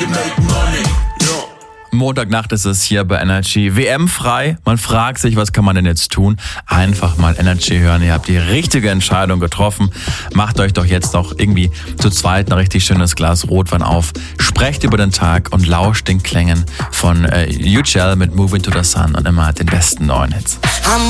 Montagnacht ist es hier bei Energy. WM frei. Man fragt sich, was kann man denn jetzt tun? Einfach mal Energy hören. Ihr habt die richtige Entscheidung getroffen. Macht euch doch jetzt noch irgendwie zu zweit ein richtig schönes Glas Rotwein auf. Sprecht über den Tag und lauscht den Klängen von UGL mit Moving to the Sun und immer den besten neuen Hits.